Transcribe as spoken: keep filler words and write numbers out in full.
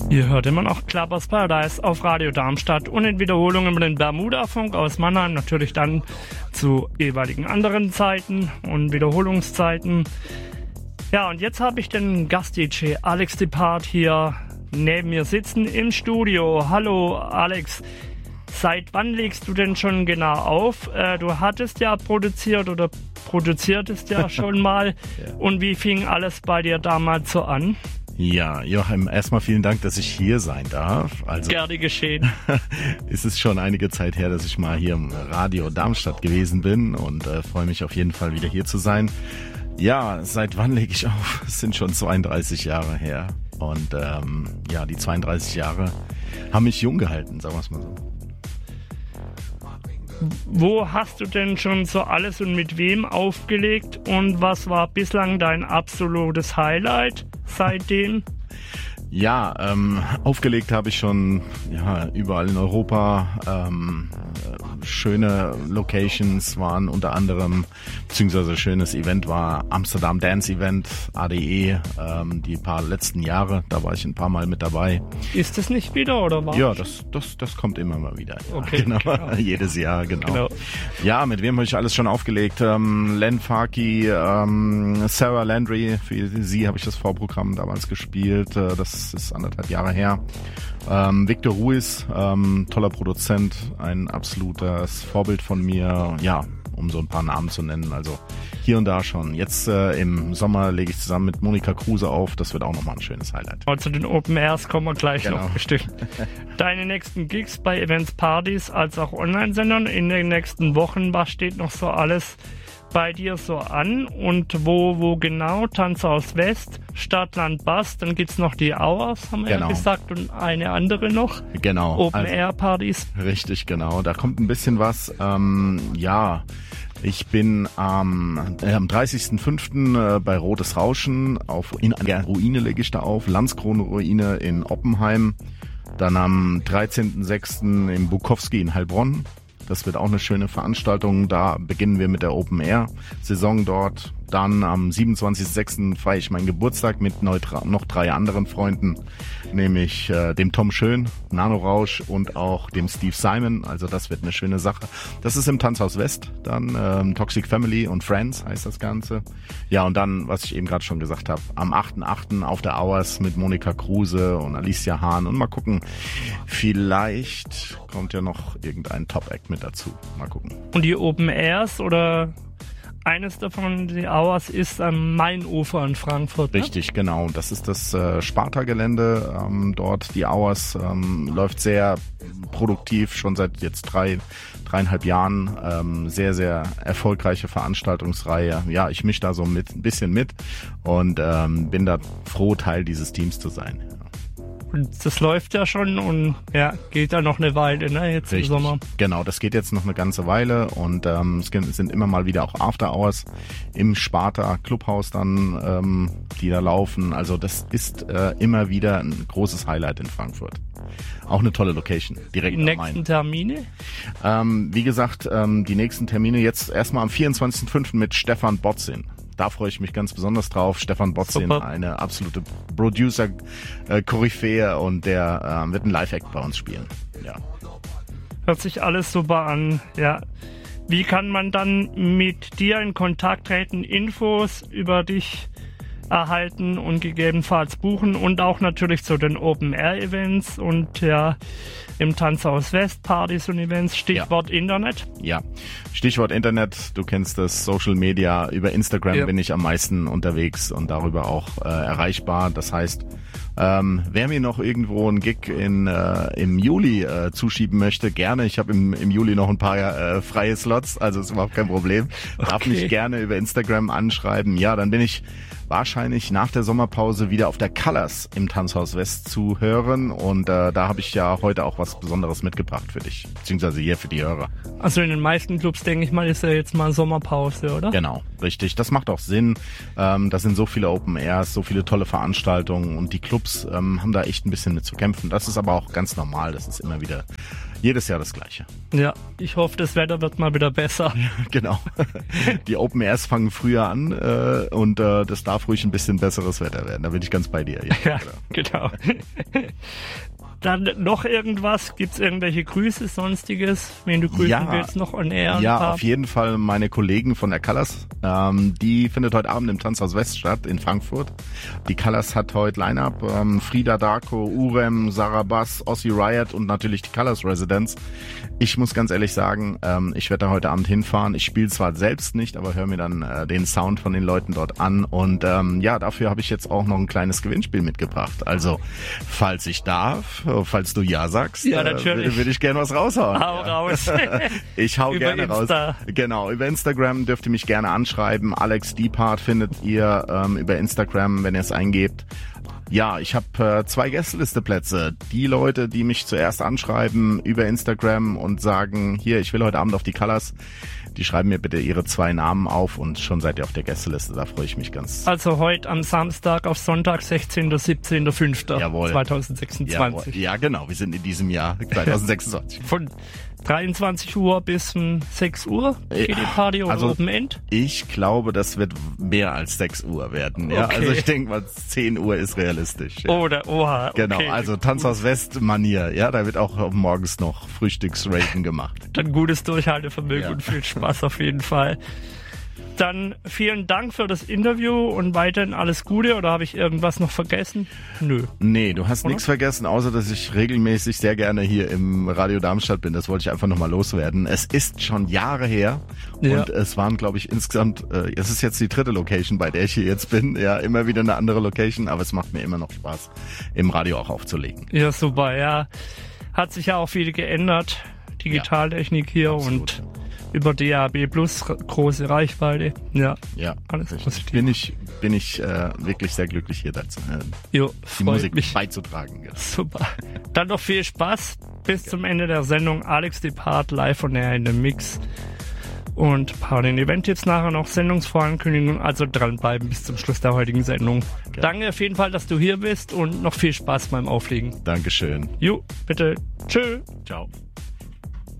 Ihr hört immer noch Clubbers Paradise auf Radio Darmstadt und in Wiederholungen über den Bermuda-Funk aus Mannheim, natürlich dann zu jeweiligen anderen Zeiten und Wiederholungszeiten. Ja, und jetzt habe ich den Gast-D J Alex Depart hier neben mir sitzen im Studio. Hallo Alex, seit wann legst du denn schon genau auf? Äh, du hattest ja produziert oder produziertest ja schon mal. Ja. Und wie fing alles bei dir damals so an? Ja, Joachim, erstmal vielen Dank, dass ich hier sein darf. Also, gerne geschehen. Es ist schon einige Zeit her, dass ich mal hier im Radio Darmstadt gewesen bin und äh, freue mich auf jeden Fall wieder hier zu sein. Ja, seit wann lege ich auf? Es sind schon zweiunddreißig Jahre her und ähm, ja, die zweiunddreißig Jahre haben mich jung gehalten, sagen wir es mal so. Wo hast du denn schon so alles und mit wem aufgelegt und was war bislang dein absolutes Highlight seitdem? Ja, ähm, aufgelegt habe ich schon ja, überall in Europa. Ähm, schöne Locations waren unter anderem, beziehungsweise schönes Event war Amsterdam Dance Event, A D E, ähm, die paar letzten Jahre, da war ich ein paar Mal mit dabei. Ist das nicht wieder oder was? Ja, das, das, das kommt immer mal wieder. Ja. Okay, genau. genau. Jedes Jahr, genau. genau. Ja, mit wem habe ich alles schon aufgelegt? Ähm, Len Farkey, ähm, Sarah Landry, für sie habe ich das Vorprogramm damals gespielt, äh, das Das ist anderthalb Jahre her. Ähm, Victor Ruiz, ähm, toller Produzent, ein absolutes Vorbild von mir. Ja, um so ein paar Namen zu nennen. Also hier und da schon. Jetzt äh, im Sommer lege ich zusammen mit Monika Kruse auf. Das wird auch nochmal ein schönes Highlight. Zu den Open Airs kommen wir gleich genau. noch bestimmt. Deine nächsten Gigs bei Events, Partys als auch Online-Sendern in den nächsten Wochen. Was steht noch so alles bei dir so an und wo wo genau? Tanzhaus West, Stadtland Bass, dann gibt's noch die Hours, haben wir genau. ja gesagt, und eine andere noch. Genau. Open-Air-Partys. Also, richtig, genau. Da kommt ein bisschen was. Ähm, ja, ich bin ähm, äh, am dreißigsten fünften äh, bei Rotes Rauschen auf in einer Ruine lege ich da auf, Landskronenruine in Oppenheim. Dann am dreizehnten sechsten im Bukowski in Heilbronn. Das wird auch eine schöne Veranstaltung. Da beginnen wir mit der Open-Air-Saison dort. Dann am siebenundzwanzigsten sechsten feiere ich meinen Geburtstag mit noch drei anderen Freunden, nämlich äh, dem Tom Schön, Nano Rausch und auch dem Steve Simon. Also das wird eine schöne Sache. Das ist im Tanzhaus West, dann ähm, Toxic Family und Friends heißt das Ganze. Ja, und dann, was ich eben gerade schon gesagt habe, am achten achten auf der Hours mit Monika Kruse und Alicia Hahn. Und mal gucken, vielleicht kommt ja noch irgendein Top-Act mit dazu. Mal gucken. Und die Open Airs oder... Eines davon, die Hours, ist am Mainufer in Frankfurt. Ne? Richtig, genau. Das ist das äh, Sparta-Gelände. Ähm, dort die Hours ähm, läuft sehr produktiv, schon seit jetzt drei, dreieinhalb Jahren. Ähm, sehr, sehr erfolgreiche Veranstaltungsreihe. Ja, ich mische da so mit, ein bisschen mit und ähm, bin da froh, Teil dieses Teams zu sein. Und das läuft ja schon und ja, geht da noch eine Weile, ne, jetzt Richtig. im Sommer. Genau, das geht jetzt noch eine ganze Weile und ähm, es sind immer mal wieder auch After-Hours im Sparta Clubhaus dann, ähm, die da laufen. Also das ist äh, immer wieder ein großes Highlight in Frankfurt. Auch eine tolle Location, direkt Die nächsten Termine? Ähm, wie gesagt, ähm, die nächsten Termine jetzt erstmal am vierundzwanzigsten fünften mit Stefan Botzin. Da freue ich mich ganz besonders drauf. Stefan Botzin, Super. Eine absolute Producer-Koryphäe und der äh, wird einen Live-Act bei uns spielen. Ja. Hört sich alles super an, ja. Wie kann man dann mit dir in Kontakt treten, Infos über dich erhalten und gegebenenfalls buchen und auch natürlich zu den Open-Air-Events und ja, im Tanzhaus West, Partys und Events, Stichwort ja. Internet? Ja, Stichwort Internet, du kennst das, Social Media, über Instagram ja. bin ich am meisten unterwegs und darüber auch äh, erreichbar. Das heißt, ähm, wer mir noch irgendwo einen Gig in, äh, im Juli äh, zuschieben möchte, gerne. Ich habe im, im Juli noch ein paar äh, freie Slots, also ist überhaupt kein Problem. Darf okay. mich gerne über Instagram anschreiben. Ja, dann bin ich wahrscheinlich nach der Sommerpause wieder auf der Colors im Tanzhaus West zu hören und äh, da habe ich ja heute auch was Besonderes mitgebracht für dich, beziehungsweise hier für die Hörer. Also in den meisten Clubs, denke ich mal, ist ja jetzt mal Sommerpause, oder? Genau, richtig. Das macht auch Sinn. Ähm, da sind so viele Open Airs, so viele tolle Veranstaltungen und die Clubs ähm, haben da echt ein bisschen mit zu kämpfen. Das ist aber auch ganz normal, das ist immer wieder Jedes Jahr das Gleiche. Ja, ich hoffe, das Wetter wird mal wieder besser. Genau. Die Open Airs fangen früher an äh, und äh, das darf ruhig ein bisschen besseres Wetter werden. Da bin ich ganz bei dir. Ja, ja genau. Dann noch irgendwas? Gibt's irgendwelche Grüße, Sonstiges? Wen du grüßen ja, willst, noch on air? Ja, auf jeden Fall meine Kollegen von der Colors. Ähm, die findet heute Abend im Tanzhaus West statt in Frankfurt. Die Colors hat heute Line-Up. Ähm, Frida Darko, Urem, Sarah Bass, Ossie Riot und natürlich die Colors Residents. Ich muss ganz ehrlich sagen, ähm, ich werde da heute Abend hinfahren. Ich spiele zwar selbst nicht, aber höre mir dann äh, den Sound von den Leuten dort an. Und ähm, ja, dafür habe ich jetzt auch noch ein kleines Gewinnspiel mitgebracht. Also, falls ich darf, falls du ja sagst, ja, äh, würde würd ich gerne was raushauen. Hau ja. raus. Ich hau Über gerne Insta. raus. Genau, über Instagram dürft ihr mich gerne anschreiben. Alex Diepart findet ihr ähm, über Instagram, wenn ihr es eingebt. Ja, ich habe äh, zwei Gästelisteplätze. Die Leute, die mich zuerst anschreiben über Instagram und sagen, hier, ich will heute Abend auf die Colors, die schreiben mir bitte ihre zwei Namen auf und schon seid ihr auf der Gästeliste. Da freue ich mich ganz. Also heute am Samstag auf Sonntag, sechzehnten, siebzehnten, fünften Jawohl. zweitausendsechsundzwanzig. Jawohl. Ja, genau. Wir sind in diesem Jahr zweitausendsechsundzwanzig. Von dreiundzwanzig Uhr bis um sechs Uhr geht die Party oder also, Open End? Ich glaube, das wird mehr als sechs Uhr werden. Ja, okay. Also ich denke mal, zehn Uhr ist realistisch. Ja. Oder, oha, okay. Genau, also Tanzhaus West Manier. Ja, da wird auch morgens noch Frühstücksraten gemacht. Dann gutes Durchhaltevermögen ja. und viel Spaß auf jeden Fall. Dann vielen Dank für das Interview und weiterhin alles Gute. Oder habe ich irgendwas noch vergessen? Nö. Nee, du hast nichts vergessen, außer dass ich regelmäßig sehr gerne hier im Radio Darmstadt bin. Das wollte ich einfach nochmal loswerden. Es ist schon Jahre her ja. und es waren, glaube ich, insgesamt, äh, es ist jetzt die dritte Location, bei der ich hier jetzt bin. Ja, immer wieder eine andere Location, aber es macht mir immer noch Spaß, im Radio auch aufzulegen. Ja, super, ja. Hat sich ja auch viel geändert. Digitaltechnik hier Absolut, und über D A B Plus große Reichweite. Ja, ja, alles richtig. positiv. Bin ich, bin ich äh, wirklich sehr glücklich hier dazu, äh, jo, die Musik mich. beizutragen. Ja. Super. Dann noch viel Spaß bis ja. zum Ende der Sendung. Alex Diepart live on air in dem Mix. Und ein paar den Event jetzt nachher noch Sendungsvorankündigungen, also dranbleiben bis zum Schluss der heutigen Sendung. Okay. Danke auf jeden Fall, dass du hier bist und noch viel Spaß beim Auflegen. Dankeschön. Jo, bitte. Tschö. Ciao.